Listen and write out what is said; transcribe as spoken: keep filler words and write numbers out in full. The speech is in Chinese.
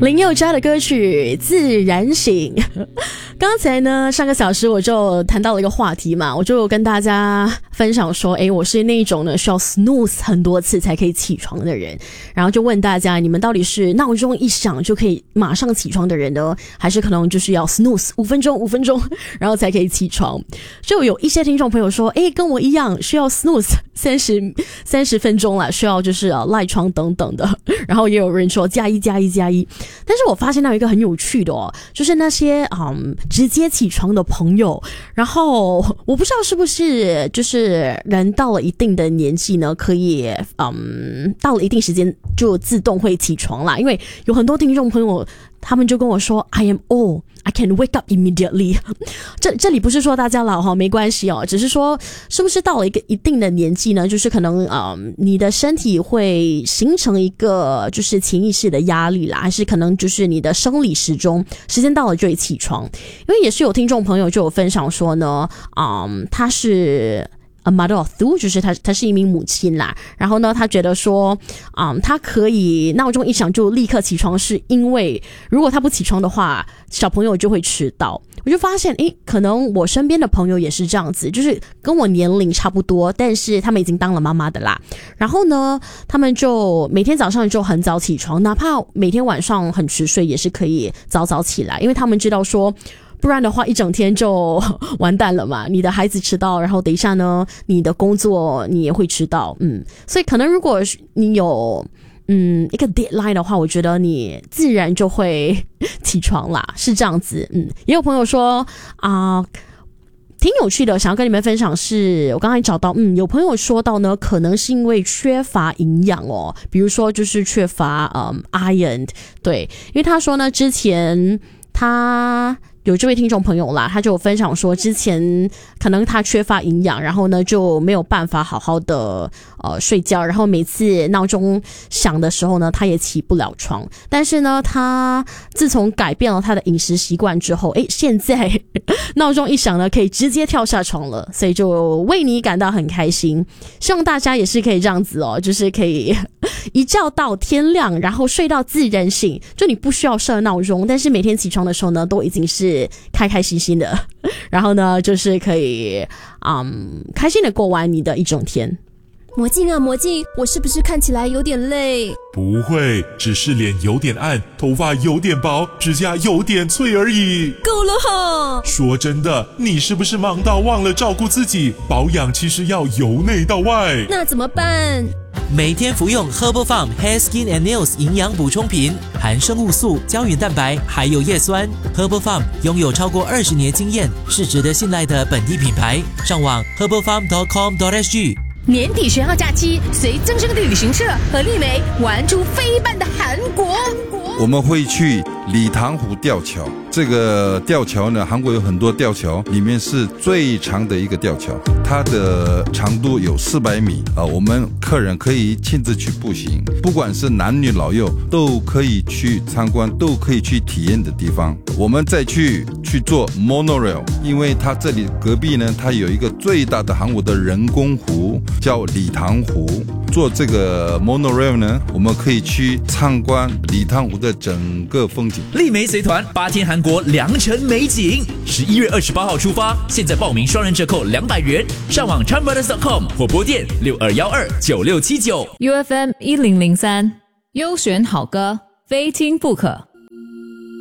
林宥嘉的歌曲《自然醒》。刚才呢，上个小时我就谈到了一个话题嘛，我就跟大家分享说，诶，我是那一种呢需要 snooze 很多次才可以起床的人，然后就问大家，你们到底是闹钟一响就可以马上起床的人呢，还是可能就是要 snooze 五分钟五分钟然后才可以起床？就有一些听众朋友说，诶，跟我一样需要 snooze 三十三十分钟啦，需要就是呃赖床等等的，然后也有人说加一加一加一。但是我发现到一个很有趣的哦，就是那些嗯直接起床的朋友，然后我不知道是不是就是人到了一定的年纪呢，可以嗯到了一定时间就自动会起床啦，因为有很多听众朋友他们就跟我说 I am old, I can wake up immediately 这这里不是说大家老哈，没关系哦，只是说是不是到了一个一定的年纪呢，就是可能嗯你的身体会形成一个就是潜意识的压力啦，还是可能就是你的生理时钟时间到了就会起床。因为也是有听众朋友就有分享说呢，嗯他是A mother of two， 就是她她是一名母亲啦，然后呢她觉得说嗯她可以闹钟一响就立刻起床，是因为如果她不起床的话小朋友就会迟到。我就发现诶可能我身边的朋友也是这样子，就是跟我年龄差不多，但是他们已经当了妈妈的啦，然后呢他们就每天早上就很早起床，哪怕每天晚上很迟睡也是可以早早起来，因为他们知道说不然的话一整天就完蛋了嘛，你的孩子迟到，然后等一下呢你的工作你也会迟到，嗯，所以可能如果你有嗯一个 deadline 的话，我觉得你自然就会起床啦，是这样子。嗯，也有朋友说啊、呃挺有趣的，想要跟你们分享是我刚才找到嗯有朋友说到呢，可能是因为缺乏营养哦，比如说就是缺乏嗯 iron， 对，因为他说呢之前他有这位听众朋友啦，他就有分享说之前可能他缺乏营养，然后呢就没有办法好好的呃睡觉，然后每次闹钟响的时候呢他也起不了床，但是呢他自从改变了他的饮食习惯之后，诶现在闹钟一响呢可以直接跳下床了，所以就为你感到很开心。希望大家也是可以这样子哦，就是可以一觉到天亮，然后睡到自然醒，就你不需要设闹钟，但是每天起床的时候呢都已经是开开心心的，然后呢就是可以嗯开心的过完你的一整天。 魔镜啊魔镜，我是不是看起来有点累？ 不会，只是脸有点暗，头发有点薄，指甲有点脆而已。 够了哈！ 说真的，你是不是忙到忘了照顾自己？保养其实要由内到外。 那怎么办？ 每天服用 Herbal Farm Hair Skin and Nails 营养补充品，含生物素、胶原蛋白，还有叶酸。Herbal Farm 拥有超过二十年经验，是值得信赖的本地品牌。上网 herbal farm dot com dot s g。 年底学号假期，随增生地旅行社和丽梅玩出飞半的韩国。 我们会去理塘湖吊桥，这个吊桥呢，韩国有很多吊桥，里面是最长的一个吊桥，它的长度有四百米啊。我们客人可以亲自去步行，不管是男女老幼都可以去参观，都可以去体验的地方。我们再去去做 monorail， 因为它这里隔壁呢，它有一个最大的韩国的人工湖，叫理塘湖。做这个 monorail 呢，我们可以去参观理塘湖的整个风景。 丽梅随团八天韩国良辰美景，十一月二十八号出发，现在报名双人折扣两百元，上网 charmbrothers dot com 或拨电六二一二九六七九。 U F M 一零零三，优选好歌，非听不可。